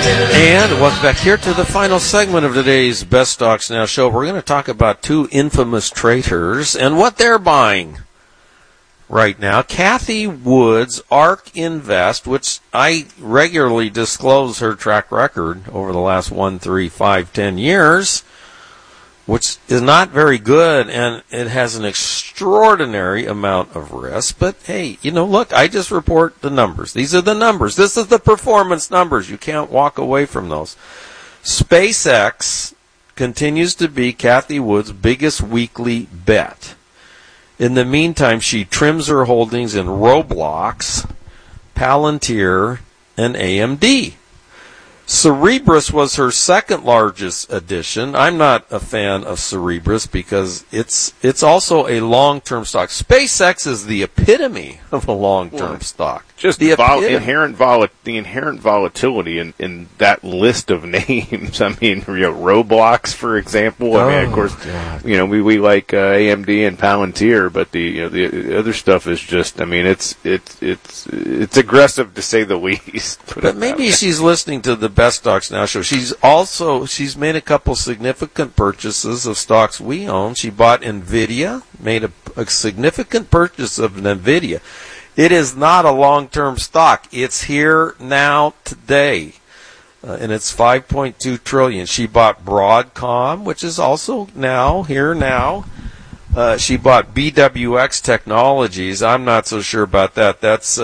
And welcome back here to the final segment of today's Best Stocks Now show. We're going to talk about two infamous traders and what they're buying right now. Cathie Wood's ARK Invest, which I regularly disclose her track record over the last 1, 3, 5, 10 years, which is not very good, and it has an extraordinary amount of risk. But hey, look, I just report the numbers. These are the numbers. This is the performance numbers. You can't walk away from those. SpaceX continues to be Cathie Wood's biggest weekly bet. In the meantime, she trims her holdings in Roblox, Palantir, and AMD. Cerberus was her second largest addition. I'm not a fan of Cerberus because it's also a long-term stock. SpaceX is the epitome of a long-term stock. Just the inherent volatility in that list of names. I mean, Roblox, for example. I mean, of course, God. We like AMD and Palantir, but the other stuff is just. I mean, it's aggressive to say the least. But maybe she's listening to the Best Stocks Now show. She's made a couple significant purchases of stocks we own. She bought NVIDIA, made a significant purchase of NVIDIA. It is not a long-term stock. It's here now today, and it's $5.2 trillion. She bought Broadcom, which is also here now. She bought BWX Technologies. I'm not so sure about that. That's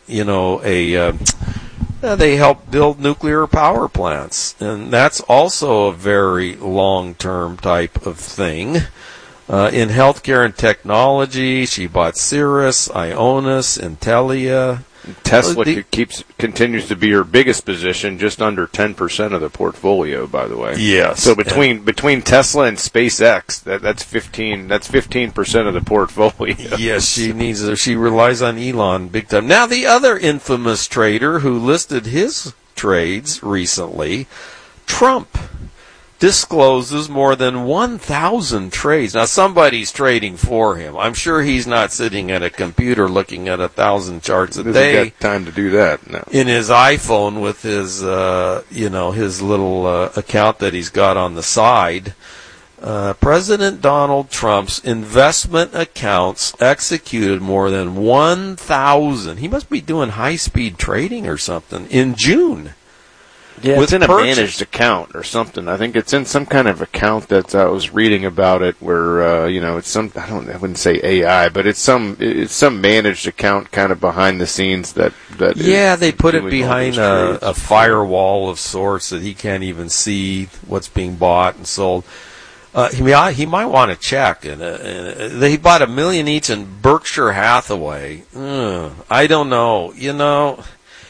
they help build nuclear power plants, and that's also a very long-term type of thing. In healthcare and technology, she bought Cirrus, Ionis, Intelia. Tesla continues to be her biggest position, just under 10% of the portfolio, by the way. Yes. So between Tesla and SpaceX, that's 15% of the portfolio. Yes, she relies on Elon big time. Now the other infamous trader who listed his trades recently, Trump, discloses more than 1,000 trades. Now, somebody's trading for him. I'm sure he's not sitting at a computer looking at 1,000 charts a day. Doesn't got time to do that. No. In his iPhone with his, his little account that he's got on the side. President Donald Trump's investment accounts executed more than 1,000. He must be doing high-speed trading or something in June. Yeah, it's in a managed account or something. I think it's in some kind of account that I was reading about it where, it's some, I wouldn't say AI, but it's some managed account kind of behind the scenes that yeah, they put it behind a firewall of sorts that he can't even see what's being bought and sold. He might want to check. And he bought 1 million each in Berkshire Hathaway. I don't know.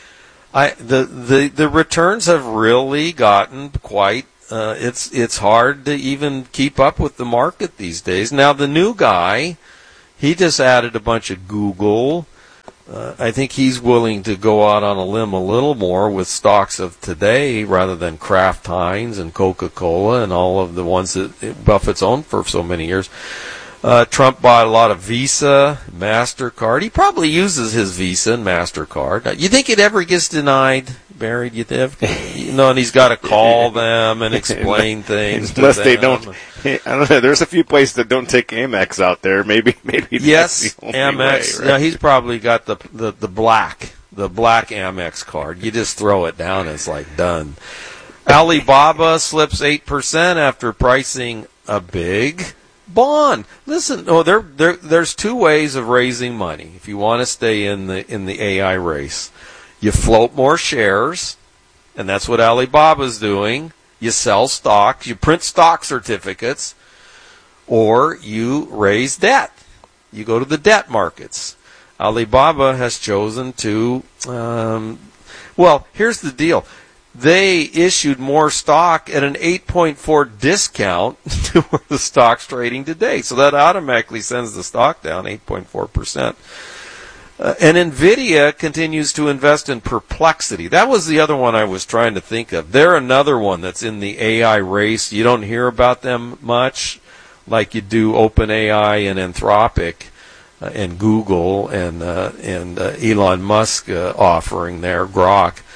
The returns have really gotten quite. It's hard to even keep up with the market these days. Now the new guy, he just added a bunch of Google. I think he's willing to go out on a limb a little more with stocks of today rather than Kraft Heinz and Coca-Cola and all of the ones that Buffett's owned for so many years. Trump bought a lot of Visa, MasterCard. He probably uses his Visa and MasterCard. You think it ever gets denied, Barry? You think? And he's got to call them and explain things. Unless they don't. I don't know. There's a few places that don't take Amex out there. Maybe. Yes, that's the only Amex. way, right? Yeah, he's probably got the black Amex card. You just throw it down, and it's like done. Alibaba slips 8% after pricing a big bond. Listen, there's two ways of raising money. If you want to stay in the AI race, you float more shares, and that's what Alibaba's doing. You sell stocks, you print stock certificates, or you raise debt. You go to the debt markets. Alibaba has chosen to. Here's the deal. They issued more stock at an 8.4 discount to where the stock's trading today. So that automatically sends the stock down 8.4%. And NVIDIA continues to invest in Perplexity. That was the other one I was trying to think of. They're another one that's in the AI race. You don't hear about them much like you do OpenAI and Anthropic and Google and Elon Musk offering there, Grok.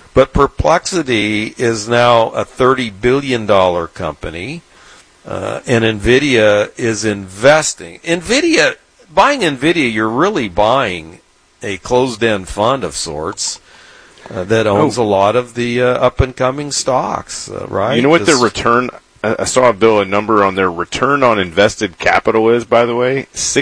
But Perplexity is now a $30 billion company, and NVIDIA is investing. Buying NVIDIA, you're really buying a closed-end fund of sorts that owns a lot of the up-and-coming stocks, right? You know what their return... I saw, Bill, a number on their return on invested capital is, by the way,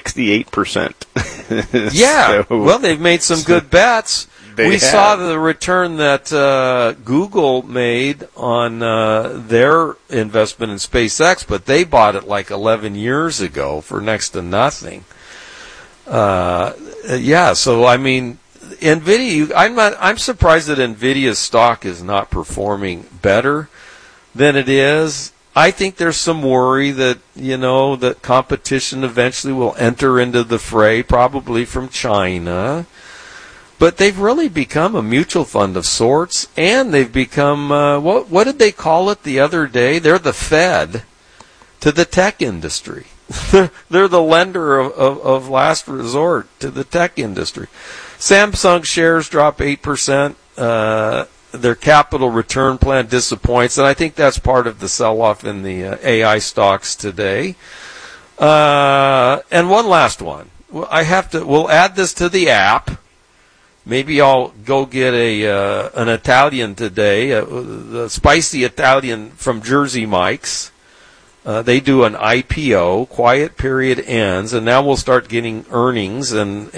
68%. Yeah, well, they've made some good bets. We saw the return that Google made on their investment in SpaceX, but they bought it like 11 years ago for next to nothing. Yeah, so I mean, NVIDIA. I'm surprised that NVIDIA's stock is not performing better than it is. I think there's some worry that, that competition eventually will enter into the fray, probably from China. But they've really become a mutual fund of sorts, and they've become, what did they call it the other day? They're the Fed to the tech industry. They're the lender of last resort to the tech industry. Samsung shares drop 8%. Their capital return plan disappoints, and I think that's part of the sell-off in the AI stocks today. And one last one. We'll add this to the app. Maybe I'll go get an Italian today, the spicy Italian from Jersey Mike's. They do an IPO, quiet period ends, and now we'll start getting earnings and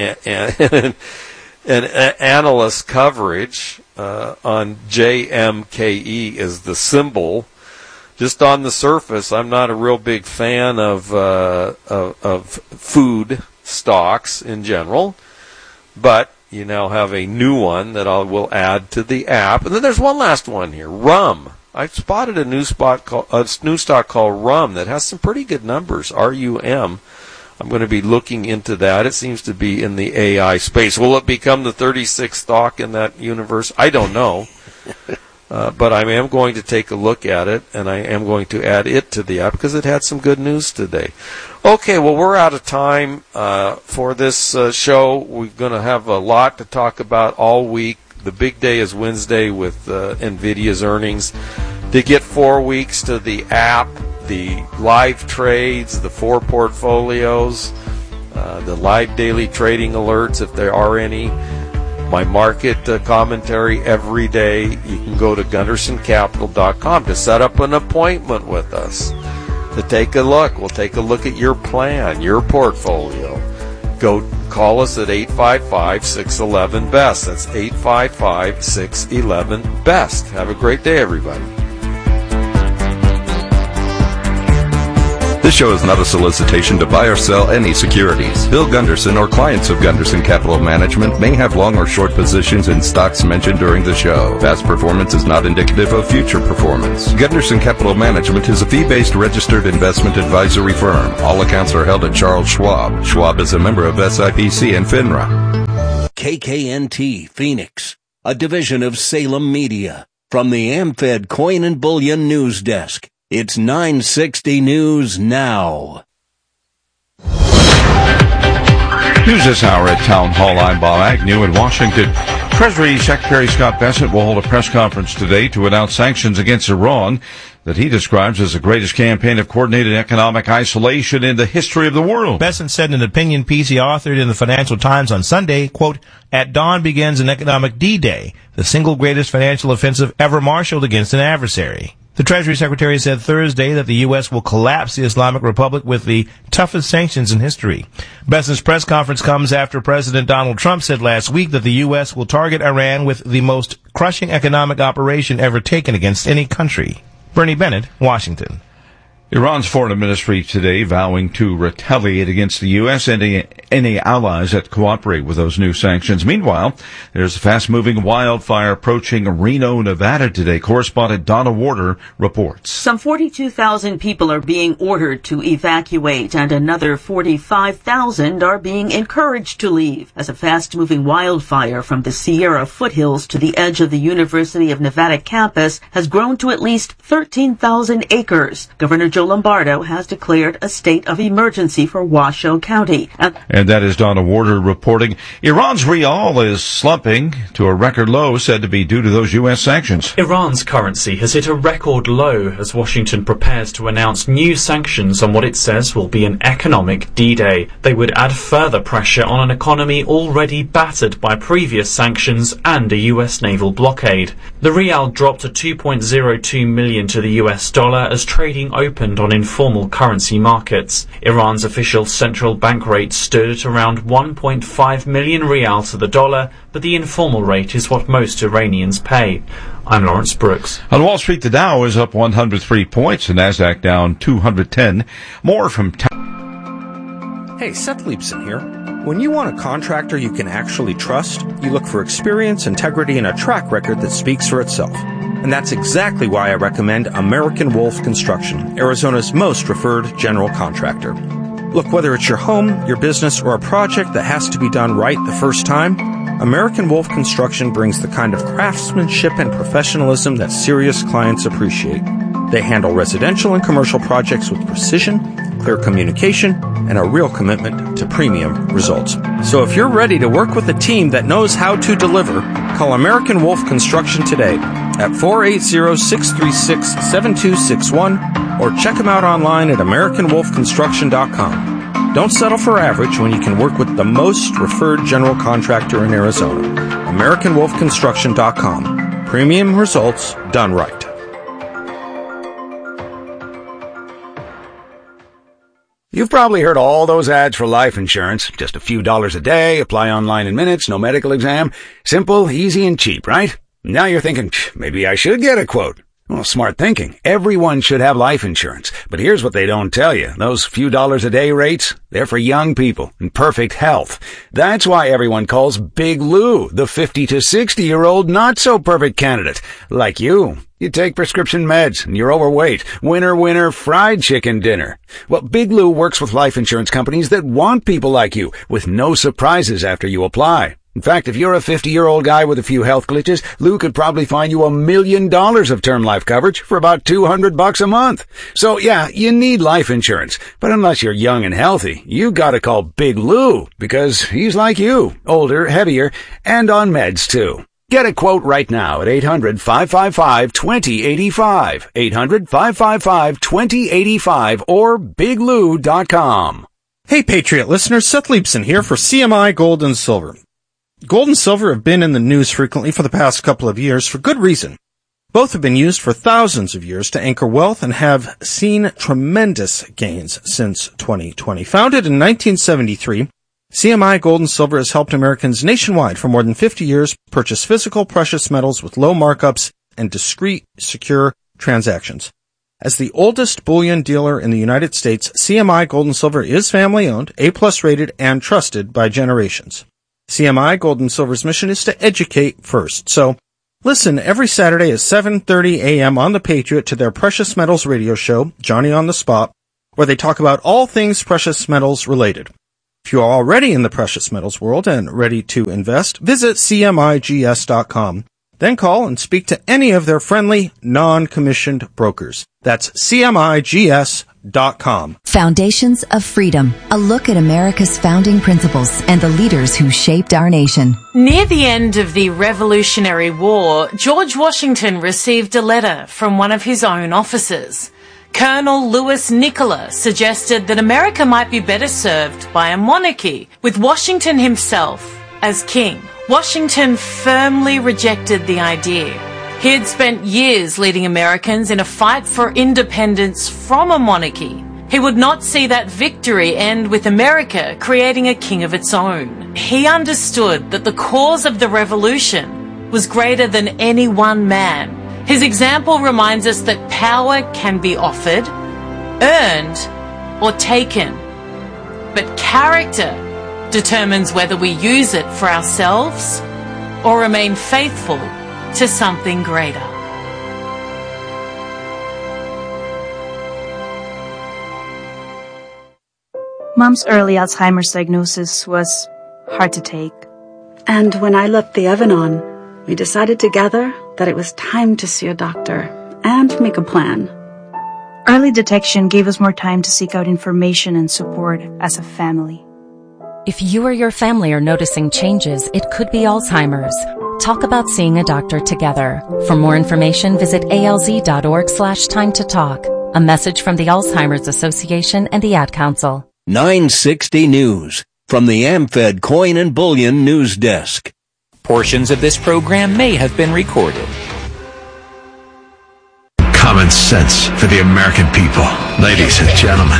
analyst coverage on JMKE is the symbol. Just on the surface, I'm not a real big fan of food stocks in general, but you now have a new one that will add to the app. And then there's one last one here, Rum. I've spotted a new stock called Rum that has some pretty good numbers, RUM. I'm going to be looking into that. It seems to be in the AI space. Will it become the 36th stock in that universe? I don't know. But I am going to take a look at it, and I am going to add it to the app because it had some good news today. Okay, well, we're out of time for this show. We're going to have a lot to talk about all week. The big day is Wednesday with NVIDIA's earnings. To get 4 weeks to the app, the live trades, the 4 portfolios, the live daily trading alerts, if there are any, my market commentary every day. You can go to GundersonCapital.com to set up an appointment with us to take a look. We'll take a look at your plan, your portfolio. Go call us at 855-611-BEST. That's 855-611-BEST. Have a great day, everybody. This show is not a solicitation to buy or sell any securities. Bill Gunderson or clients of Gunderson Capital Management may have long or short positions in stocks mentioned during the show. Past performance is not indicative of future performance. Gunderson Capital Management is a fee-based registered investment advisory firm. All accounts are held at Charles Schwab. Schwab is a member of SIPC and FINRA. KKNT Phoenix, a division of Salem Media. From the AmFed Coin and Bullion News Desk. It's 960 News Now. News this hour at Town Hall. I'm Bob Agnew in Washington. Treasury Secretary Scott Bessent will hold a press conference today to announce sanctions against Iran that he describes as the greatest campaign of coordinated economic isolation in the history of the world. Bessent said in an opinion piece he authored in the Financial Times on Sunday, quote, "At dawn begins an economic D-Day, the single greatest financial offensive ever marshaled against an adversary." The Treasury Secretary said Thursday that the U.S. will collapse the Islamic Republic with the toughest sanctions in history. Bessent's press conference comes after President Donald Trump said last week that the U.S. will target Iran with the most crushing economic operation ever taken against any country. Bernie Bennett, Washington. Iran's foreign ministry today vowing to retaliate against the U.S. and any allies that cooperate with those new sanctions. Meanwhile, there's a fast-moving wildfire approaching Reno, Nevada today. Correspondent Donna Warder reports. Some 42,000 people are being ordered to evacuate, and another 45,000 are being encouraged to leave as a fast-moving wildfire from the Sierra foothills to the edge of the University of Nevada campus has grown to at least 13,000 acres. Governor Joe Lombardo has declared a state of emergency for Washoe County. And And that is Donna Warder reporting. Iran's rial is slumping to a record low, said to be due to those U.S. sanctions. Iran's currency has hit a record low as Washington prepares to announce new sanctions on what it says will be an economic D-Day. They would add further pressure on an economy already battered by previous sanctions and a U.S. naval blockade. The rial dropped to 2.02 million to the US dollar as trading opened on informal currency markets. Iran's official central bank rate stood at around 1.5 million rial to the dollar, but the informal rate is what most Iranians pay. I'm Lawrence Brooks. On Wall Street, the Dow is up 103 points, the Nasdaq down 210. More from Hey, Seth Leibson here. When you want a contractor you can actually trust, you look for experience, integrity, and a track record that speaks for itself. And that's exactly why I recommend American Wolf Construction, Arizona's most referred general contractor. Look, whether it's your home, your business, or a project that has to be done right the first time, American Wolf Construction brings the kind of craftsmanship and professionalism that serious clients appreciate. They handle residential and commercial projects with precision, clear communication, and a real commitment to premium results. So if you're ready to work with a team that knows how to deliver, call American Wolf Construction today at 480-636-7261 or check them out online at AmericanWolfConstruction.com. Don't settle for average when you can work with the most referred general contractor in Arizona. AmericanWolfConstruction.com. Premium results done right. You've probably heard all those ads for life insurance. Just a few dollars a day, apply online in minutes, no medical exam. Simple, easy, and cheap, right? Now you're thinking, maybe I should get a quote. Well, smart thinking. Everyone should have life insurance. But here's what they don't tell you. Those few dollars a day rates, they're for young people in perfect health. That's why everyone calls Big Lou the 50 to 60-year-old not-so-perfect candidate. Like you. You take prescription meds and you're overweight. Winner, fried chicken dinner. Well, Big Lou works with life insurance companies that want people like you with no surprises after you apply. In fact, if you're a 50-year-old guy with a few health glitches, Lou could probably find you $1 million of term life coverage for about $200 a month. So yeah, you need life insurance. But unless you're young and healthy, you gotta call Big Lou because he's like you, older, heavier, and on meds too. Get a quote right now at 800-555-2085, 800-555-2085, or biglou.com. Hey, Patriot listeners, Seth Leibson here for CMI Gold and Silver. Gold and silver have been in the news frequently for the past couple of years for good reason. Both have been used for thousands of years to anchor wealth and have seen tremendous gains since 2020. Founded in 1973, CMI Gold and Silver has helped Americans nationwide for more than 50 years purchase physical precious metals with low markups and discreet, secure transactions. As the oldest bullion dealer in the United States, CMI Gold and Silver is family-owned, A+ rated, and trusted by generations. CMI Gold and Silver's mission is to educate first. So listen every Saturday at 7:30 a.m. on The Patriot to their Precious Metals radio show, Johnny on the Spot, where they talk about all things precious metals related. If you are already in the precious metals world and ready to invest, visit CMIGS.com. Then call and speak to any of their friendly, non-commissioned brokers. That's CMIGS.com. Foundations of Freedom, a look at America's founding principles and the leaders who shaped our nation. Near the end of the Revolutionary War, George Washington received a letter from one of his own officers. Colonel Louis Nicola suggested that America might be better served by a monarchy, with Washington himself as king. Washington firmly rejected the idea. He had spent years leading Americans in a fight for independence from a monarchy. He would not see that victory end with America creating a king of its own. He understood that the cause of the revolution was greater than any one man. His example reminds us that power can be offered, earned, or taken. But character determines whether we use it for ourselves or remain faithful to something greater. Mom's early Alzheimer's diagnosis was hard to take. And when I left the oven on, we decided together that it was time to see a doctor and make a plan. Early detection gave us more time to seek out information and support as a family. If you or your family are noticing changes, it could be Alzheimer's. Talk about seeing a doctor together. For more information, visit alz.org/time to talk. A message from the Alzheimer's Association and the Ad Council. 960 News from the AmFed Coin and Bullion News Desk. Portions of this program may have been recorded. Common sense for the American people. Ladies and gentlemen,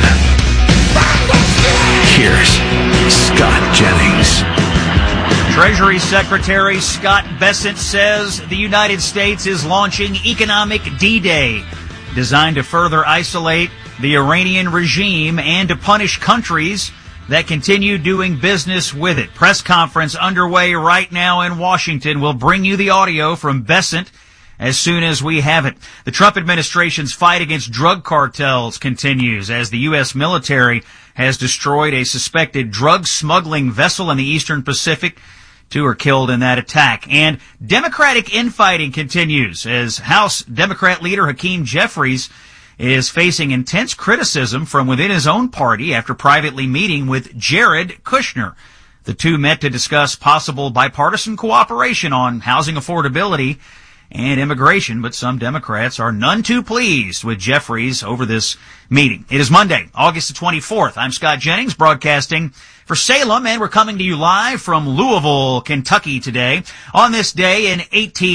here's Scott Jennings. Treasury Secretary Scott Bessent says the United States is launching Economic D-Day, designed to further isolate the Iranian regime and to punish countries that continue doing business with it. Press conference underway right now in Washington. We'll bring you the audio from Bessent as soon as we have it. The Trump administration's fight against drug cartels continues as the U.S. military has destroyed a suspected drug smuggling vessel in the Eastern Pacific. 2 are killed in that attack. And Democratic infighting continues as House Democrat leader Hakeem Jeffries is facing intense criticism from within his own party after privately meeting with Jared Kushner. The two met to discuss possible bipartisan cooperation on housing affordability and immigration, but some Democrats are none too pleased with Jeffries over this meeting. It is Monday, August the 24th. I'm Scott Jennings, broadcasting for Salem, and we're coming to you live from Louisville, Kentucky today. On this day in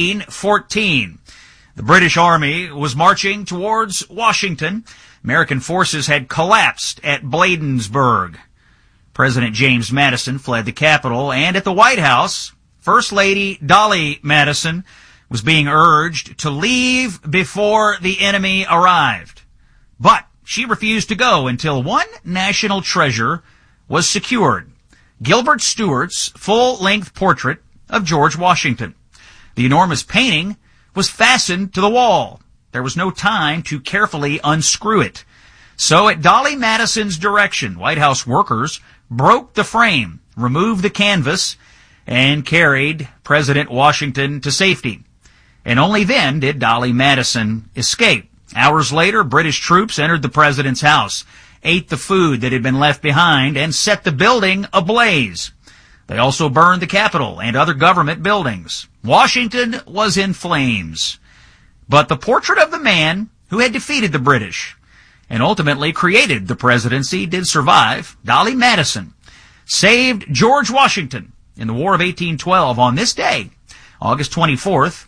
1814, the British Army was marching towards Washington. American forces had collapsed at Bladensburg. President James Madison fled the Capitol, and at the White House, First Lady Dolly Madison was being urged to leave before the enemy arrived. But she refused to go until one national treasure was secured: Gilbert Stuart's full-length portrait of George Washington. The enormous painting was fastened to the wall. There was no time to carefully unscrew it. So at Dolly Madison's direction, White House workers broke the frame, removed the canvas, and carried President Washington to safety. And only then did Dolly Madison escape. Hours later, British troops entered the president's house, ate the food that had been left behind, and set the building ablaze. They also burned the Capitol and other government buildings. Washington was in flames. But the portrait of the man who had defeated the British and ultimately created the presidency did survive. Dolly Madison saved George Washington in the War of 1812 on this day, August 24th,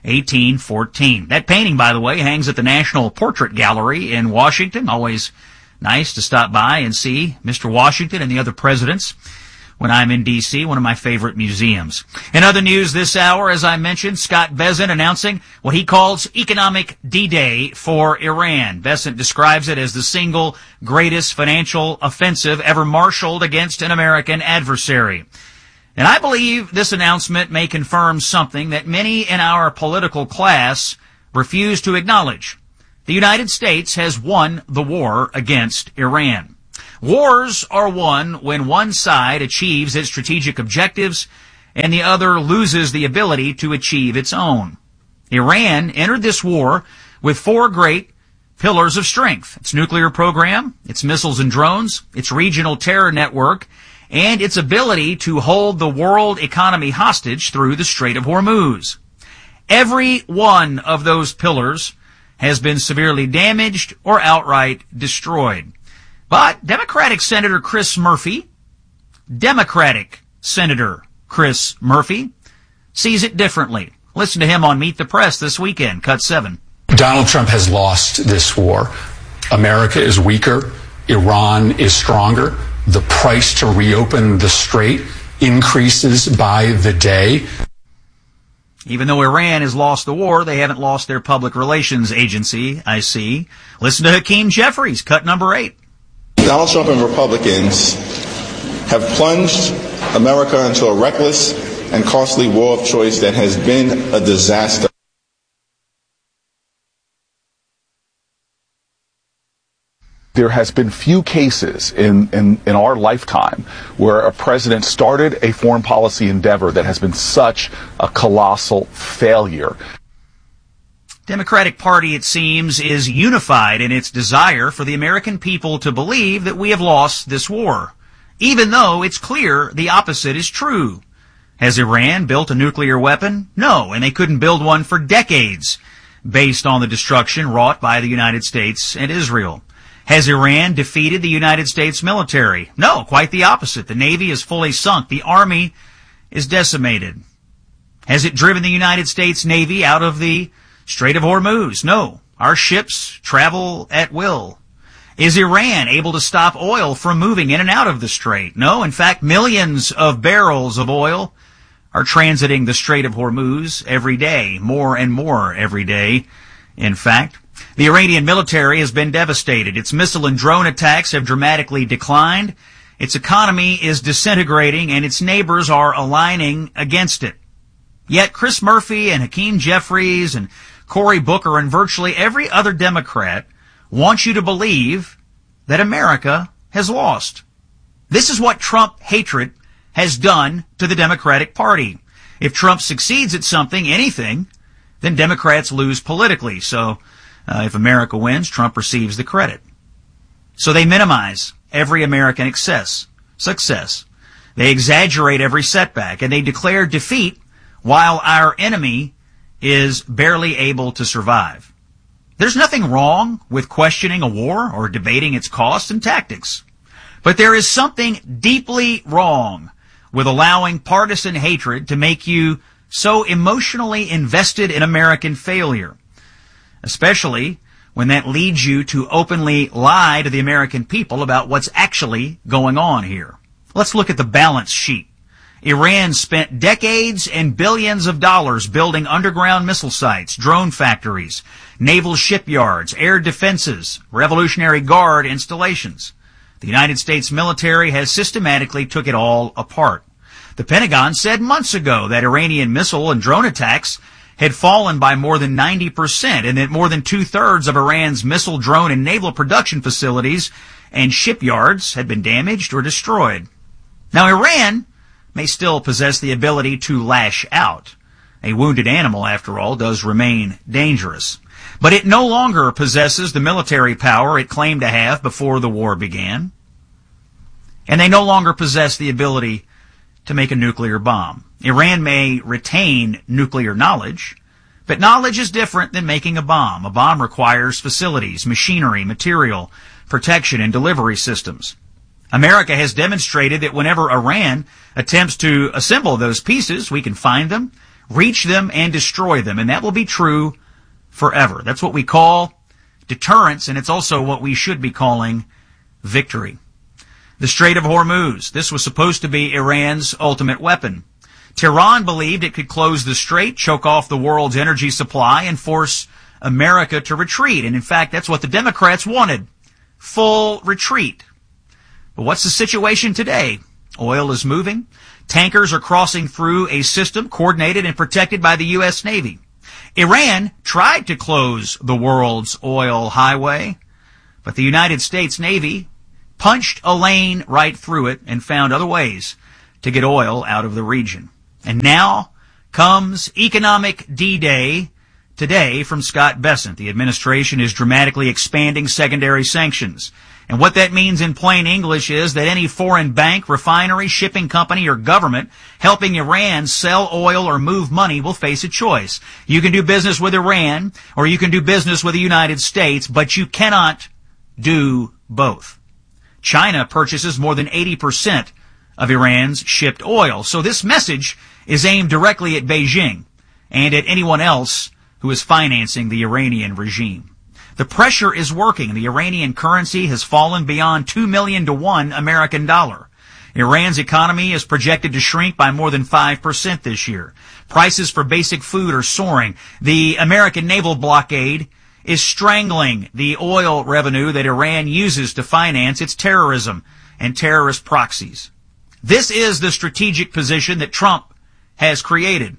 1814. That painting, by the way, hangs at the National Portrait Gallery in Washington. Always nice to stop by and see Mr. Washington and the other presidents when I'm in D.C., one of my favorite museums. In other news this hour, as I mentioned, Scott Bessent announcing what he calls Economic D-Day for Iran. Bessent describes it as the single greatest financial offensive ever marshaled against an American adversary. And I believe this announcement may confirm something that many in our political class refuse to acknowledge. The United States has won the war against Iran. Wars are won when one side achieves its strategic objectives and the other loses the ability to achieve its own. Iran entered this war with 4 great pillars of strength: its nuclear program, its missiles and drones, its regional terror network, and its ability to hold the world economy hostage through the Strait of Hormuz. Every one of those pillars has been severely damaged or outright destroyed. But Democratic Senator Chris Murphy sees it differently. Listen to him on Meet the Press this weekend, Cut 7. Donald Trump has lost this war. America is weaker. Iran is stronger. The price to reopen the strait increases by the day. Even though Iran has lost the war, they haven't lost their public relations agency, I see. Listen to Hakeem Jeffries, Cut number 8. Donald Trump and Republicans have plunged America into a reckless and costly war of choice that has been a disaster. There has been few cases in our lifetime where a president started a foreign policy endeavor that has been such a colossal failure. Democratic Party, it seems, is unified in its desire for the American people to believe that we have lost this war. even though it's clear the opposite is true. Has Iran built a nuclear weapon? No, and they couldn't build one for decades, based on the destruction wrought by the United States and Israel. Has Iran defeated the United States military? No, quite the opposite. The Navy is fully sunk. The Army is decimated. Has it driven the United States Navy out of the Strait of Hormuz? No. Our ships travel at will. Is Iran able to stop oil from moving in and out of the strait? No. In fact, millions of barrels of oil are transiting the Strait of Hormuz every day, more and more every day. In fact, the Iranian military has been devastated. Its missile and drone attacks have dramatically declined. Its economy is disintegrating, and its neighbors are aligning against it. Yet Chris Murphy and Hakeem Jeffries and Cory Booker and virtually every other Democrat wants you to believe that America has lost. This is what Trump hatred has done to the Democratic Party. If Trump succeeds at something, anything, then Democrats lose politically. So if America wins, Trump receives the credit. So they minimize every American success. They exaggerate every setback, and they declare defeat while our enemy is barely able to survive. There's nothing wrong with questioning a war or debating its costs and tactics. But there is something deeply wrong with allowing partisan hatred to make you so emotionally invested in American failure, especially when that leads you to openly lie to the American people about what's actually going on here. Let's look at the balance sheet. Iran spent decades and billions of dollars building underground missile sites, drone factories, naval shipyards, air defenses, Revolutionary Guard installations. The United States military has systematically took it all apart. The Pentagon said months ago that Iranian missile and drone attacks had fallen by more than 90%, and that more than two-thirds of Iran's missile, drone, and naval production facilities and shipyards had been damaged or destroyed. Now, Iran may still possess the ability to lash out. A wounded animal, after all, does remain dangerous. But it no longer possesses the military power it claimed to have before the war began. And they no longer possess the ability to make a nuclear bomb. Iran may retain nuclear knowledge, but knowledge is different than making a bomb. A bomb requires facilities, machinery, material, protection, and delivery systems. America has demonstrated that whenever Iran attempts to assemble those pieces, we can find them, reach them, and destroy them. And that will be true forever. That's what we call deterrence, and it's also what we should be calling victory. The Strait of Hormuz. This was supposed to be Iran's ultimate weapon. Tehran believed it could close the strait, choke off the world's energy supply, and force America to retreat. And in fact, that's what the Democrats wanted. Full retreat. But what's the situation today? Oil is moving. Tankers are crossing through a system coordinated and protected by the U.S. Navy. Iran tried to close the world's oil highway, but the United States Navy punched a lane right through it and found other ways to get oil out of the region. And now comes economic D-Day today from Scott Bessent. The administration is dramatically expanding secondary sanctions. And what that means in plain English is that any foreign bank, refinery, shipping company, or government helping Iran sell oil or move money will face a choice. You can do business with Iran, or you can do business with the United States, but you cannot do both. China purchases more than 80% of Iran's shipped oil. So this message is aimed directly at Beijing and at anyone else who is financing the Iranian regime. The pressure is working. The Iranian currency has fallen beyond 2 million to 1 American dollar. Iran's economy is projected to shrink by more than 5% this year. Prices for basic food are soaring. The American naval blockade is strangling the oil revenue that Iran uses to finance its terrorism and terrorist proxies. This is the strategic position that Trump has created.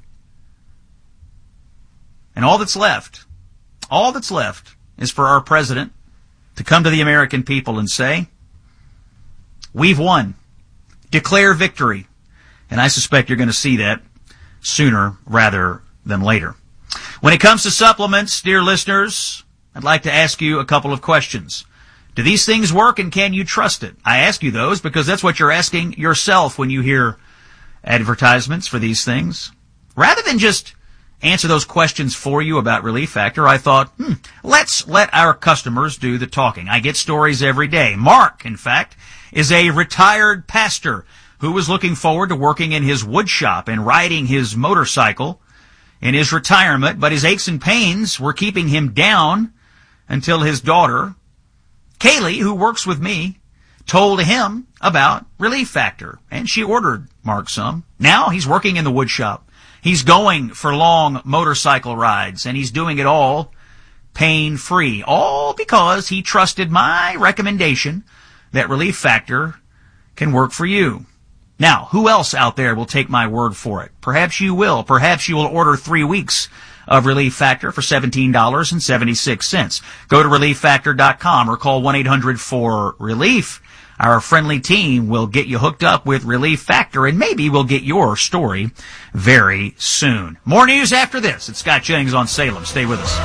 And all that's left is for our president to come to the American people and say, we've won. Declare victory. And I suspect you're going to see that sooner rather than later. When it comes to supplements, dear listeners, I'd like to ask you a couple of questions. Do these things work, and can you trust it? I ask you those because that's what you're asking yourself when you hear advertisements for these things. Rather than just answer those questions for you about Relief Factor, I thought, let's let our customers do the talking. I get stories every day. Mark, in fact, is a retired pastor who was looking forward to working in his wood shop and riding his motorcycle in his retirement, but his aches and pains were keeping him down until his daughter, Kaylee, who works with me, told him about Relief Factor, and she ordered Mark some. Now he's working in the wood shop. He's going for long motorcycle rides, and he's doing it all pain-free, all because he trusted my recommendation that Relief Factor can work for you. Now, who else out there will take my word for it? Perhaps you will. Perhaps you will order 3 weeks of Relief Factor for $17.76. Go to ReliefFactor.com or call 1-800-4RELIEF. Our friendly team will get you hooked up with Relief Factor, and maybe we'll get your story very soon. More news after this. It's Scott Jennings on Salem. Stay with us.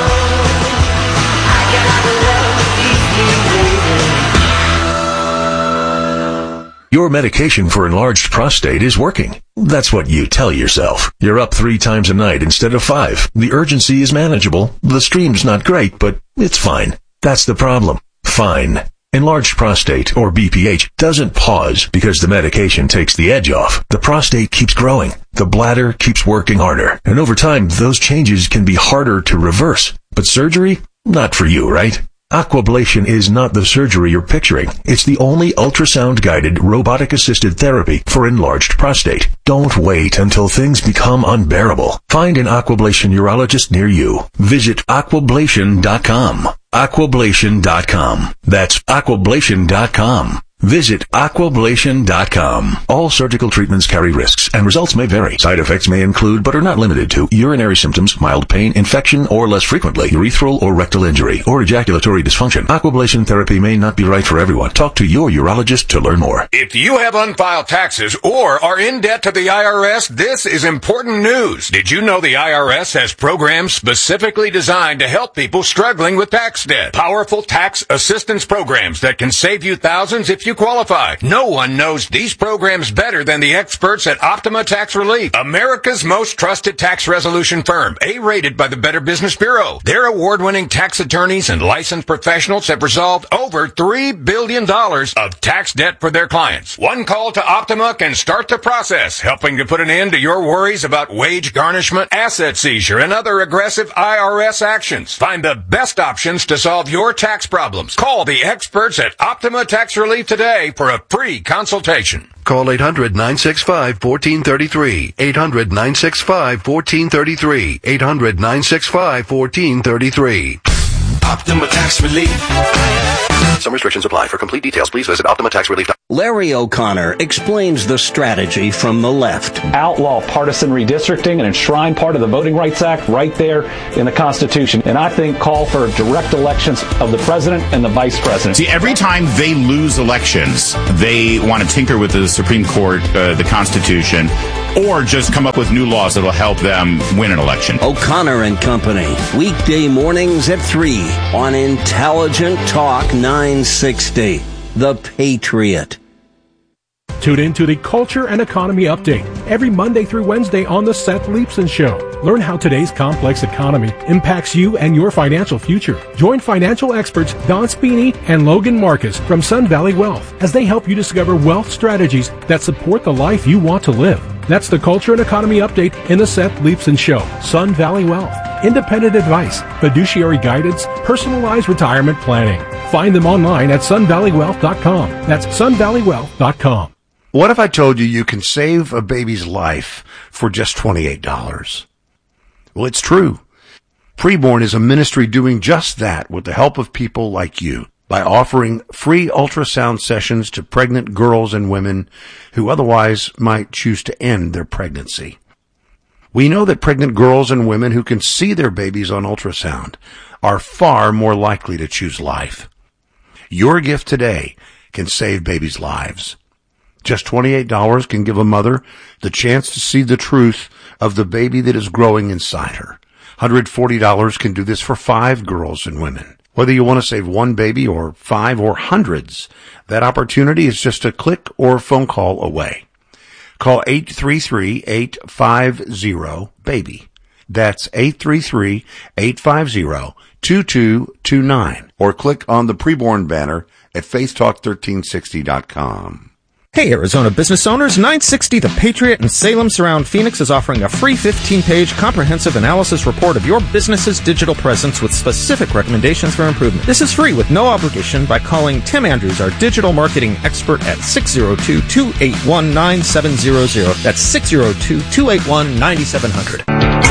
Your medication for enlarged prostate is working. That's what you tell yourself. You're up 3 times a night instead of 5. The urgency is manageable. The stream's not great, but it's fine. That's the problem. Fine. Enlarged prostate, or BPH, doesn't pause because the medication takes the edge off. The prostate keeps growing. The bladder keeps working harder. And over time, those changes can be harder to reverse. But surgery? Not for you, right? Aquablation is not the surgery you're picturing. It's the only ultrasound-guided, robotic-assisted therapy for enlarged prostate. Don't wait until things become unbearable. Find an Aquablation urologist near you. Visit Aquablation.com. Aquablation.com. That's Aquablation.com. Visit Aquablation.com. All surgical treatments carry risks, and results may vary. Side effects may include, but are not limited to, urinary symptoms, mild pain, infection, or less frequently, urethral or rectal injury, or ejaculatory dysfunction. Aquablation therapy may not be right for everyone. Talk to your urologist to learn more. If you have unfiled taxes or are in debt to the IRS, this is important news. Did you know the IRS has programs specifically designed to help people struggling with tax debt? Powerful tax assistance programs that can save you thousands if you qualify. No one knows these programs better than the experts at Optima Tax Relief, America's most trusted tax resolution firm, A-rated by the Better Business Bureau. Their award-winning tax attorneys and licensed professionals have resolved over $3 billion of tax debt for their clients. One call to Optima can start the process, helping to put an end to your worries about wage garnishment, asset seizure, and other aggressive IRS actions. Find the best options to solve your tax problems. Call the experts at Optima Tax Relief today for a free consultation. Call 800-965-1433. 800-965-1433. 800-965-1433. Optima Tax Relief. Some restrictions apply. For complete details, please visit OptimaTaxRelief.com. Larry O'Connor explains the strategy from the left. Outlaw partisan redistricting and enshrine part of the Voting Rights Act right there in the Constitution. And I think call for direct elections of the president and the vice president. See, every time they lose elections, they want to tinker with the Supreme Court, the Constitution, or just come up with new laws that will help them win an election. O'Connor and Company, weekday mornings at 3 on Intelligent Talk 960. The Patriot. Tune in to the Culture and Economy Update every Monday through Wednesday on The Seth Leibsohn Show. Learn how today's complex economy impacts you and your financial future. Join financial experts Don Spini and Logan Marcus from Sun Valley Wealth as they help you discover wealth strategies that support the life you want to live. That's the Culture and Economy Update in The Seth Leibsohn Show. Sun Valley Wealth. Independent advice, fiduciary guidance, personalized retirement planning. Find them online at sunvalleywealth.com. That's sunvalleywealth.com. What if I told you you can save a baby's life for just $28? Well, it's true. Preborn is a ministry doing just that with the help of people like you by offering free ultrasound sessions to pregnant girls and women who otherwise might choose to end their pregnancy. We know that pregnant girls and women who can see their babies on ultrasound are far more likely to choose life. Your gift today can save babies' lives. Just $28 can give a mother the chance to see the truth of the baby that is growing inside her. $140 can do this for 5 girls and women. Whether you want to save one baby or 5 or hundreds, that opportunity is just a click or phone call away. Call 833-850-BABY. That's 833-850-2229. Or click on the preborn banner at faithtalk1360.com. Hey, Arizona business owners, 960 The Patriot in Salem Surround Phoenix is offering a free 15-page comprehensive analysis report of your business's digital presence with specific recommendations for improvement. This is free with no obligation by calling Tim Andrews, our digital marketing expert, at 602-281-9700. That's 602-281-9700.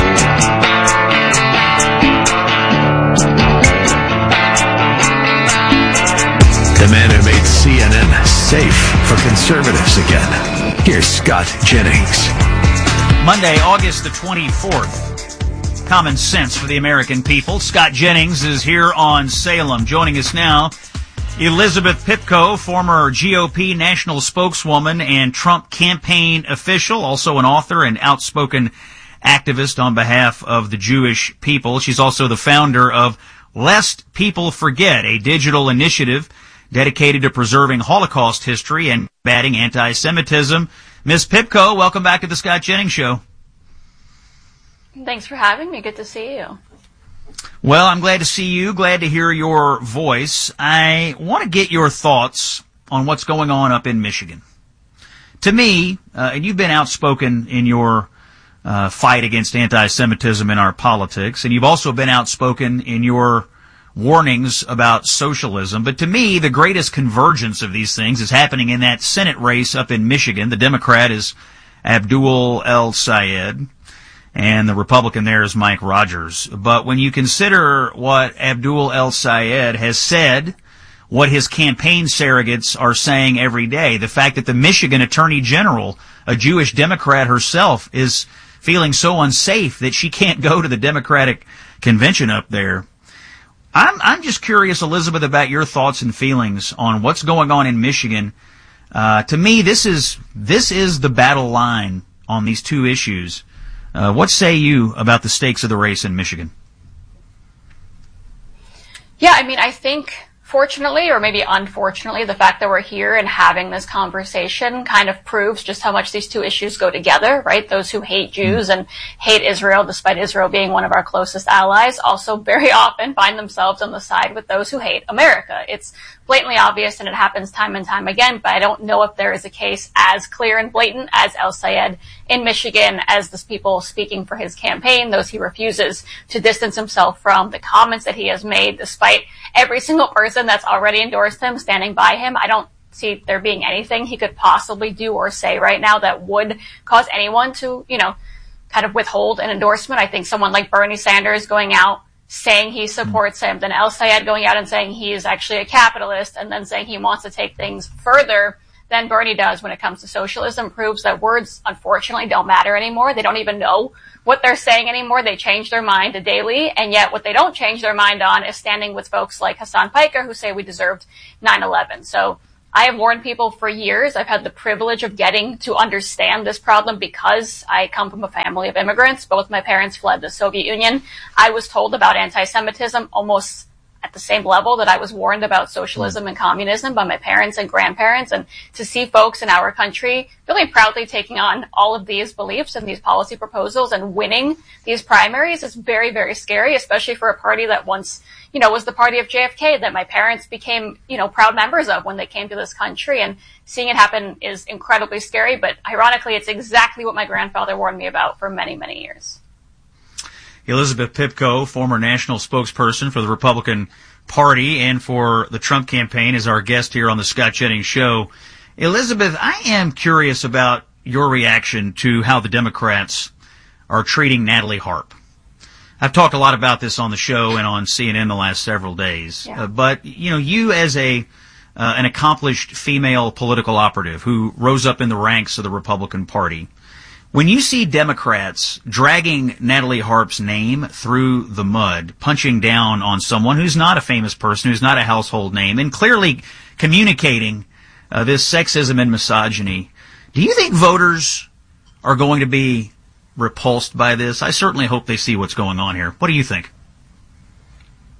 The man who made CNN safe for conservatives again. Here's Scott Jennings. Monday, August the 24th. Common sense for the American people. Scott Jennings is here on Salem. Joining us now, Elizabeth Pipko, former GOP national spokeswoman and Trump campaign official, also an author and outspoken activist on behalf of the Jewish people. She's also the founder of Lest People Forget, a digital initiative dedicated to preserving Holocaust history and combating anti-Semitism. Ms. Pipko, welcome back to the Scott Jennings Show. Thanks for having me. Good to see you. Well, I'm glad to see you. Glad to hear your voice. I want to get your thoughts on what's going on up in Michigan. To me, and you've been outspoken in your fight against anti-Semitism in our politics, and you've also been outspoken in your warnings about socialism. But to me, the greatest convergence of these things is happening in that Senate race up in Michigan. The Democrat is Abdul El-Sayed, and the Republican there is Mike Rogers. But when you consider what Abdul El-Sayed has said, what his campaign surrogates are saying every day, the fact that the Michigan Attorney General, a Jewish Democrat herself, is feeling so unsafe that she can't go to the Democratic convention up there. I'm just curious, Elizabeth, about your thoughts and feelings on what's going on in Michigan. To me, this is the battle line on these two issues. What say you about the stakes of the race in Michigan? Yeah, I mean, I think, fortunately, or maybe unfortunately, the fact that we're here and having this conversation kind of proves just how much these two issues go together, right? Those who hate Jews and hate Israel, despite Israel being one of our closest allies, also very often find themselves on the side with those who hate America. It's blatantly obvious, and it happens time and time again, but I don't know if there is a case as clear and blatant as El-Sayed in Michigan, as the people speaking for his campaign, those he refuses to distance himself from, the comments that he has made, despite every single person that's already endorsed him standing by him. I don't see there being anything he could possibly do or say right now that would cause anyone to, kind of withhold an endorsement. I think someone like Bernie Sanders going out saying he supports him, then El-Sayed going out and saying he is actually a capitalist, and then saying he wants to take things further than Bernie does when it comes to socialism, proves that words, unfortunately, don't matter anymore. They don't even know what they're saying anymore. They change their mind daily, and yet what they don't change their mind on is standing with folks like Hassan Piker, who say we deserved 9/11. So I have warned people for years. I've had the privilege of getting to understand this problem because I come from a family of immigrants. Both my parents fled the Soviet Union. I was told about anti-Semitism almost at the same level that I was warned about socialism and communism by my parents and grandparents. And to see folks in our country really proudly taking on all of these beliefs and these policy proposals and winning these primaries is very, very scary, especially for a party that once, was the party of JFK that my parents became, proud members of when they came to this country. And seeing it happen is incredibly scary. But ironically, it's exactly what my grandfather warned me about for many, many years. Elizabeth Pipko, former national spokesperson for the Republican Party and for the Trump campaign, is our guest here on the Scott Jennings Show. Elizabeth, I am curious about your reaction to how the Democrats are treating Natalie Harp. I've talked a lot about this on the show and on CNN the last several days. Yeah. But, you as an accomplished female political operative who rose up in the ranks of the Republican Party, when you see Democrats dragging Natalie Harp's name through the mud, punching down on someone who's not a famous person, who's not a household name, and clearly communicating this sexism and misogyny, do you think voters are going to be repulsed by this? I certainly hope they see what's going on here. What do you think?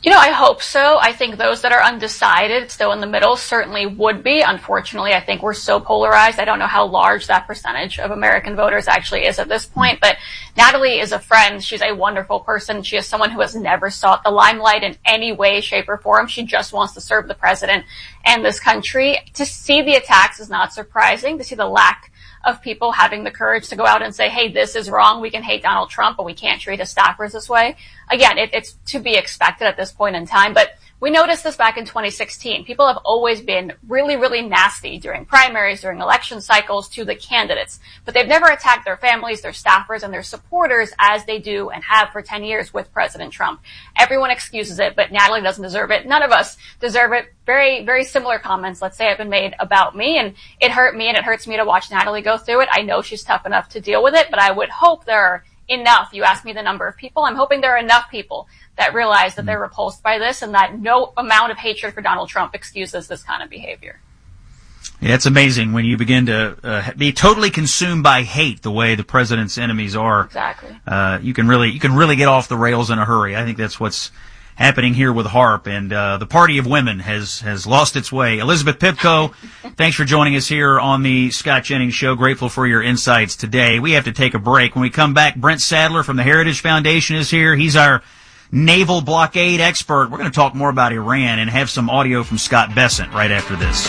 I hope so. I think those that are undecided, still in the middle, certainly would be. Unfortunately, I think we're so polarized. I don't know how large that percentage of American voters actually is at this point. But Natalie is a friend. She's a wonderful person. She is someone who has never sought the limelight in any way, shape, or form. She just wants to serve the president and this country. To see the attacks is not surprising. To see the lack of people having the courage to go out and say, hey, this is wrong. We can hate Donald Trump, but we can't treat his staffers this way. Again, it's to be expected at this point in time, but we noticed this back in 2016. People have always been really, really nasty during primaries, during election cycles to the candidates, but they've never attacked their families, their staffers, and their supporters as they do and have for 10 years with President Trump. Everyone excuses it, but Natalie doesn't deserve it. None of us deserve it. Very, very similar comments, let's say, have been made about me, and it hurt me, and it hurts me to watch Natalie go through it. I know she's tough enough to deal with it, but I would hope there are enough. You asked me the number of people. I'm hoping there are enough people that realize that they're repulsed by this and that no amount of hatred for Donald Trump excuses this kind of behavior. Yeah, it's amazing when you begin to be totally consumed by hate the way the president's enemies are. Exactly. You can really get off the rails in a hurry. I think that's what's happening here with HAARP, and the party of women has lost its way. Elizabeth Pipko, thanks for joining us here on the Scott Jennings Show. Grateful for your insights today. We have to take a break. When we come back, Brent Sadler from the Heritage Foundation is here. He's our naval blockade expert. We're going to talk more about Iran and have some audio from Scott Bessent right after this.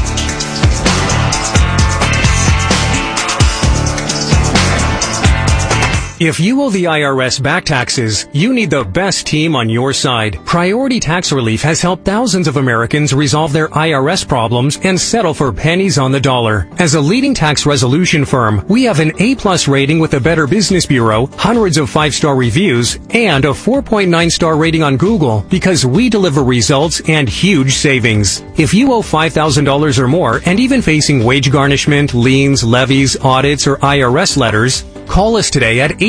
If you owe the IRS back taxes, you need the best team on your side. Priority Tax Relief has helped thousands of Americans resolve their IRS problems and settle for pennies on the dollar. As a leading tax resolution firm, we have an A+ rating with the Better Business Bureau, hundreds of 5-star reviews, and a 4.9-star rating on Google because we deliver results and huge savings. If you owe $5,000 or more and even facing wage garnishment, liens, levies, audits, or IRS letters, call us today at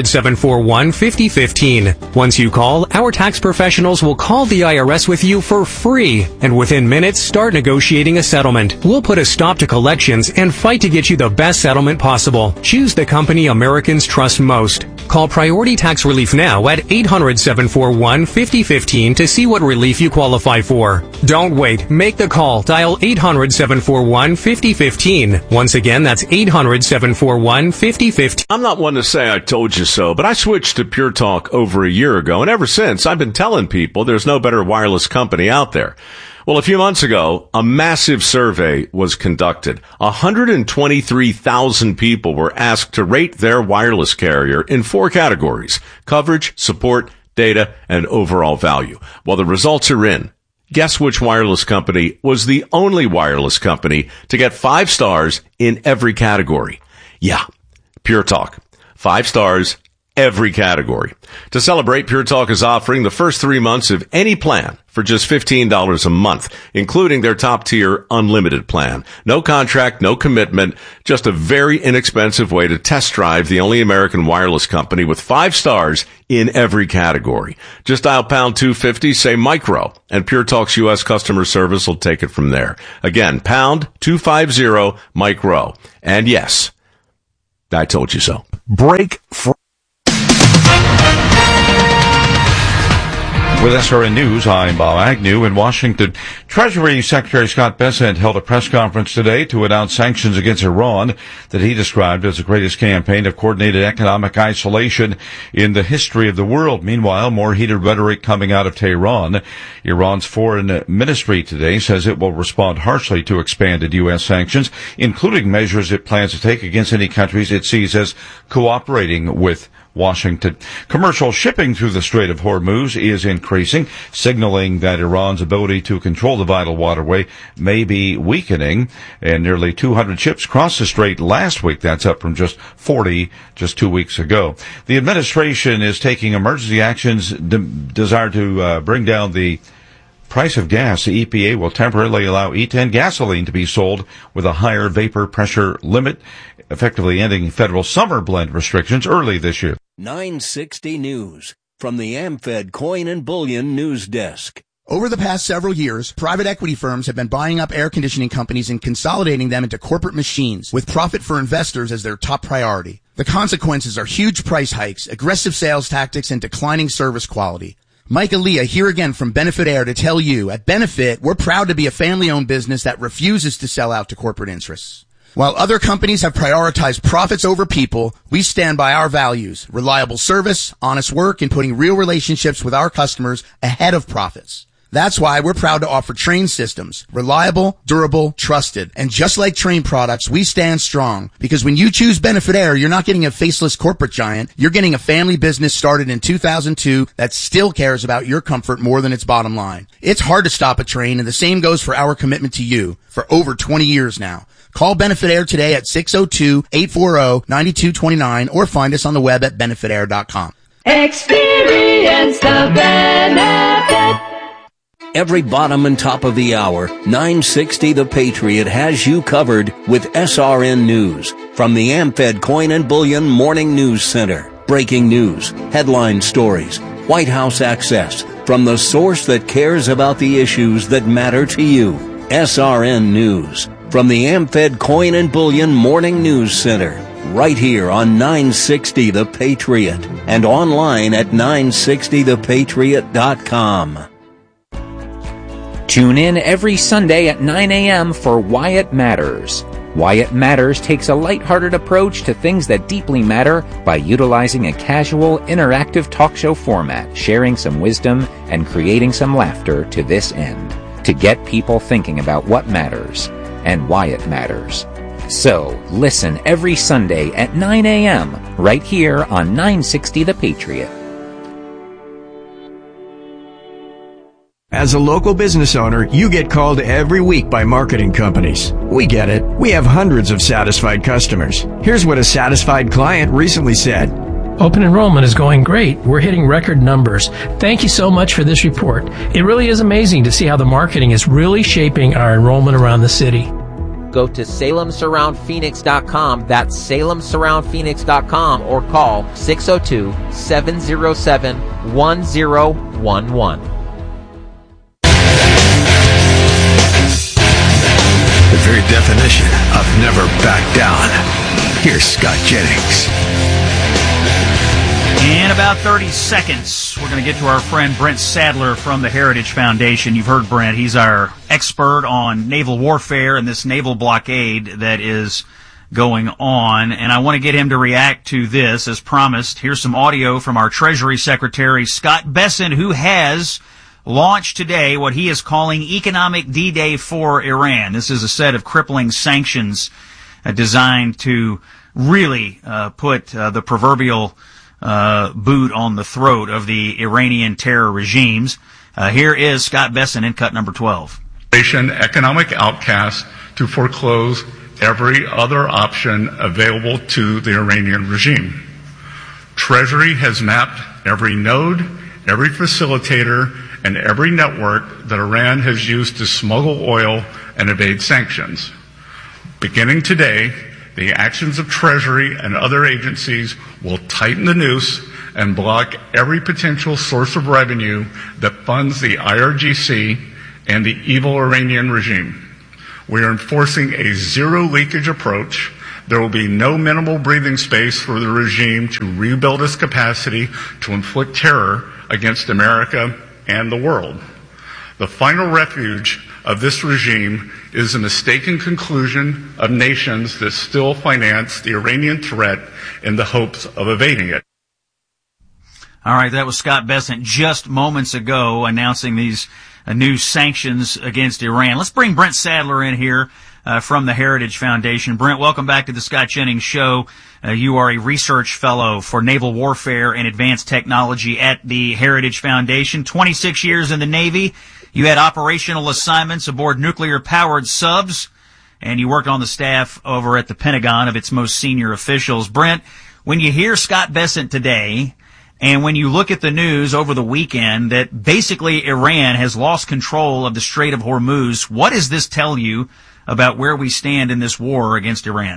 800-741-5015. Once you call, our tax professionals will call the IRS with you for free, and within minutes, start negotiating a settlement. We'll put a stop to collections and fight to get you the best settlement possible. Choose the company Americans trust most. Call Priority Tax Relief now at 800-741-5015 to see what relief you qualify for. Don't wait. Make the call. Dial 800-741-5015. Once again, that's 800-741-5015. I'm not one to say I told you so, but I switched to Pure Talk over a year ago, and ever since, I've been telling people there's no better wireless company out there. Well, a few months ago, a massive survey was conducted. 123,000 people were asked to rate their wireless carrier in 4 categories: coverage, support, data, and overall value. Well, the results are in. Guess which wireless company was the only wireless company to get 5 stars in every category? Yeah, Pure Talk. 5 stars, every category. To celebrate, Pure Talk is offering the first 3 months of any plan for just $15 a month, including their top-tier unlimited plan. No contract, no commitment, just a very inexpensive way to test drive the only American wireless company with 5 stars in every category. Just dial pound 250, say micro, and Pure Talk's U.S. customer service will take it from there. Again, pound 250 micro. And yes, I told you so. Break for... With SRN News, I'm Bob Agnew in Washington. Treasury Secretary Scott Bessent held a press conference today to announce sanctions against Iran that he described as the greatest campaign of coordinated economic isolation in the history of the world. Meanwhile, more heated rhetoric coming out of Tehran. Iran's foreign ministry today says it will respond harshly to expanded U.S. sanctions, including measures it plans to take against any countries it sees as cooperating with Washington. Commercial shipping through the Strait of Hormuz is increasing, signaling that Iran's ability to control the vital waterway may be weakening. And nearly 200 ships crossed the strait last week. That's up from just 40 just 2 weeks ago. The administration is taking emergency actions designed to bring down the price of gas. The EPA will temporarily allow E10 gasoline to be sold with a higher vapor pressure limit, effectively ending federal summer blend restrictions early this year. 960 News from the AmFed Coin and Bullion News Desk. Over the past several years, private equity firms have been buying up air conditioning companies and consolidating them into corporate machines, with profit for investors as their top priority. The consequences are huge price hikes, aggressive sales tactics, and declining service quality. Mike Aaliyah here again from Benefit Air to tell you, at Benefit, we're proud to be a family-owned business that refuses to sell out to corporate interests. While other companies have prioritized profits over people, we stand by our values, reliable service, honest work, and putting real relationships with our customers ahead of profits. That's why we're proud to offer Trane systems. Reliable, durable, trusted. And just like Trane products, we stand strong. Because when you choose Benefit Air, you're not getting a faceless corporate giant. You're getting a family business started in 2002 that still cares about your comfort more than its bottom line. It's hard to stop a Trane, and the same goes for our commitment to you for over 20 years now. Call Benefit Air today at 602-840-9229 or find us on the web at benefitair.com. Experience the benefit. Every bottom and top of the hour, 960 The Patriot has you covered with SRN News. From the AmFed Coin and Bullion Morning News Center. Breaking news, headline stories, White House access, from the source that cares about the issues that matter to you. SRN News. From the AmFed Coin and Bullion Morning News Center. Right here on 960 The Patriot. And online at 960thepatriot.com. Tune in every Sunday at 9 a.m. for Wyatt Matters. Wyatt Matters takes a lighthearted approach to things that deeply matter by utilizing a casual, interactive talk show format, sharing some wisdom and creating some laughter to this end, to get people thinking about what matters and why it matters. So, listen every Sunday at 9 a.m. right here on 960 The Patriot. As a local business owner, you get called every week by marketing companies. We get it. We have hundreds of satisfied customers. Here's what a satisfied client recently said. Open enrollment is going great. We're hitting record numbers. Thank you so much for this report. It really is amazing to see how the marketing is really shaping our enrollment around the city. Go to SalemSurroundPhoenix.com. That's SalemSurroundPhoenix.com or call 602-707-1011. The very definition of never back down. Here's Scott Jennings. In about 30 seconds, we're going to get to our friend Brent Sadler from the Heritage Foundation. You've heard Brent. He's our expert on naval warfare and this naval blockade that is going on. And I want to get him to react to this as promised. Here's some audio from our Treasury Secretary, Scott Bessent, who has launched today what he is calling Economic D-Day for Iran. This is a set of crippling sanctions designed to really put the proverbial boot on the throat of the Iranian terror regimes. Here is Scott Bessent in cut number 12. Economic outcast to foreclose every other option available to the Iranian regime. Treasury has mapped every node, every facilitator, and every network that Iran has used to smuggle oil and evade sanctions. Beginning today, the actions of Treasury and other agencies will tighten the noose and block every potential source of revenue that funds the IRGC and the evil Iranian regime. We are enforcing a zero leakage approach. There will be no minimal breathing space for the regime to rebuild its capacity to inflict terror against America and the world. The final refuge of this regime is the mistaken conclusion of nations that still finance the Iranian threat in the hopes of evading it. All right, that was Scott Bessent just moments ago announcing these new sanctions against Iran. Let's bring Brent Sadler in here from the Heritage Foundation. Brent, welcome back to the Scott Jennings Show. You are a research fellow for naval warfare and advanced technology at the Heritage Foundation. 26 years in the Navy. You had operational assignments aboard nuclear-powered subs, and you worked on the staff over at the Pentagon of its most senior officials. Brent, when you hear Scott Bessent today, and when you look at the news over the weekend that basically Iran has lost control of the Strait of Hormuz, what does this tell you about where we stand in this war against Iran?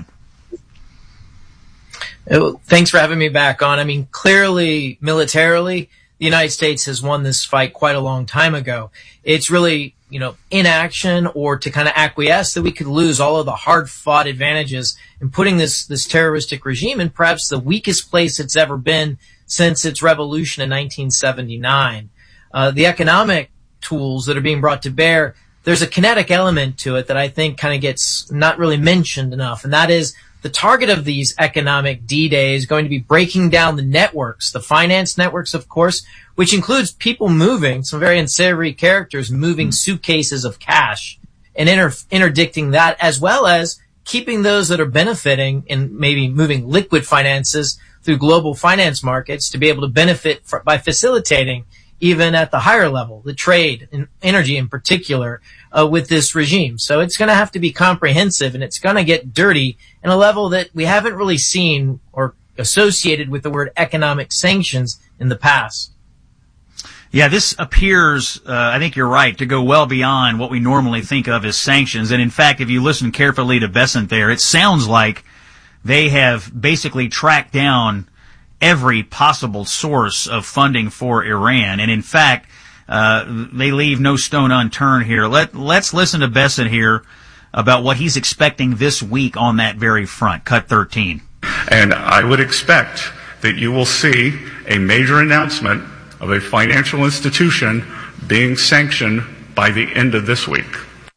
Thanks for having me back on. I mean, clearly, militarily, the United States has won this fight quite a long time ago. It's really, inaction or to kind of acquiesce that we could lose all of the hard-fought advantages in putting this terroristic regime in perhaps the weakest place it's ever been since its revolution in 1979. the economic tools that are being brought to bear, there's a kinetic element to it that I think kind of gets not really mentioned enough, and that is the target of these economic D-Day is going to be breaking down the networks, the finance networks, of course, which includes people moving, some very unsavory characters moving suitcases of cash and interdicting that, as well as keeping those that are benefiting and maybe moving liquid finances through global finance markets to be able to benefit by facilitating even at the higher level, the trade and energy in particular, with this regime. So it's going to have to be comprehensive, and it's going to get dirty in a level that we haven't really seen or associated with the word economic sanctions in the past. Yeah, this appears, I think you're right, to go well beyond what we normally think of as sanctions. And in fact, if you listen carefully to Bessent there, it sounds like they have basically tracked down every possible source of funding for Iran. And in fact, they leave no stone unturned here. Let's listen to Bessent here about what he's expecting this week on that very front. Cut 13. And I would expect that you will see a major announcement of a financial institution being sanctioned by the end of this week.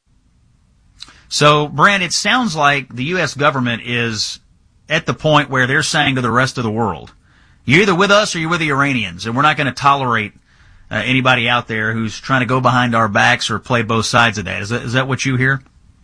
So, Brent, it sounds like the U.S. government is at the point where they're saying to the rest of the world, you're either with us or you're with the Iranians, and we're not going to tolerate anybody out there who's trying to go behind our backs or play both sides of that. Is that what you hear?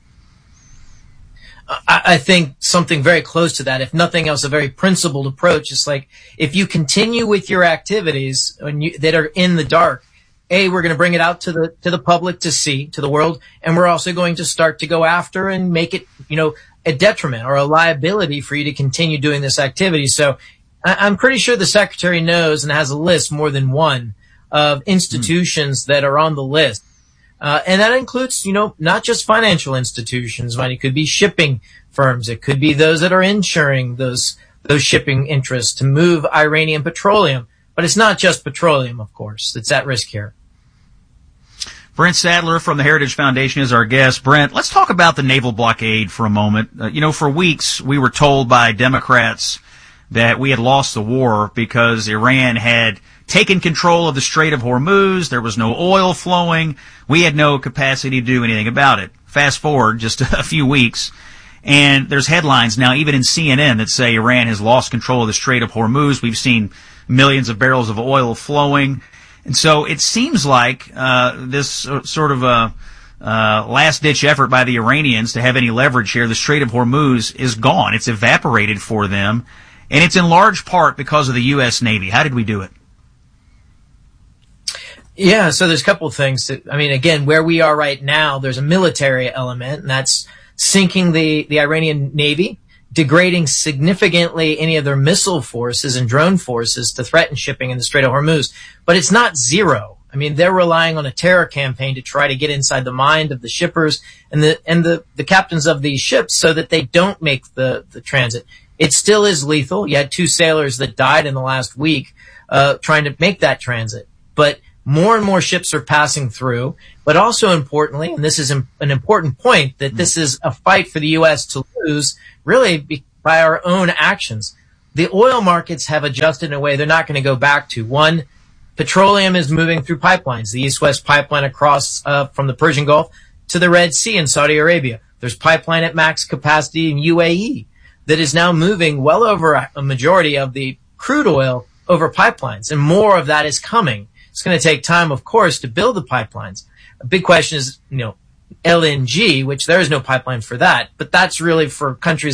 I think something very close to that, if nothing else, a very principled approach. It's like, if you continue with your activities that are in the dark, we're going to bring it out to the public to see, to the world, and we're also going to start to go after and make it, a detriment or a liability for you to continue doing this activity. So I'm pretty sure the secretary knows and has a list, more than one, of institutions that are on the list. And that includes, not just financial institutions, but it could be shipping firms. It could be those that are insuring those shipping interests to move Iranian petroleum. But it's not just petroleum, of course, that's at risk here. Brent Sadler from the Heritage Foundation is our guest. Brent, let's talk about the naval blockade for a moment. For weeks we were told by Democrats that we had lost the war because Iran had taken control of the Strait of Hormuz. There was no oil flowing. We had no capacity to do anything about it. Fast forward just a few weeks, and there's headlines now, even in CNN, that say Iran has lost control of the Strait of Hormuz. We've seen millions of barrels of oil flowing. And so it seems like this sort of a last-ditch effort by the Iranians to have any leverage here, the Strait of Hormuz is gone. It's evaporated for them, and it's in large part because of the U.S. Navy. How did we do it? Yeah, so there's a couple of things again, where we are right now, there's a military element, and that's sinking the Iranian Navy, degrading significantly any of their missile forces and drone forces to threaten shipping in the Strait of Hormuz. But it's not zero. They're relying on a terror campaign to try to get inside the mind of the shippers and the captains of these ships so that they don't make the transit. It still is lethal. You had 2 sailors that died in the last week trying to make that transit. But more and more ships are passing through, but also importantly, and this is an important point, that this is a fight for the U.S. to lose, really by our own actions. The oil markets have adjusted in a way they're not going to go back to. One, petroleum is moving through pipelines, the East-West pipeline across from the Persian Gulf to the Red Sea in Saudi Arabia. There's pipeline at max capacity in UAE that is now moving well over a majority of the crude oil over pipelines, and more of that is coming. It's going to take time, of course, to build the pipelines. A big question is, LNG, which there is no pipeline for that, but that's really for countries